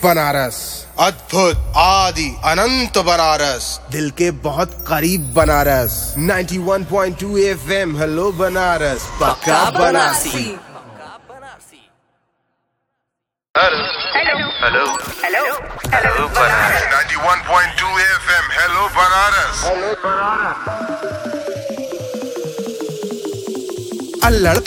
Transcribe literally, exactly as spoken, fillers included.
बनारस, अद्भुत आदि अनंत बनारस, दिल के बहुत करीब बनारस। इक्यानवे पॉइंट दो एफएम, हेलो बनारस, पक्का Banarasi. Hello hello hello hello hello Banaras. इक्यानवे पॉइंट दो एफएम, हेलो बनारस। अल्लड़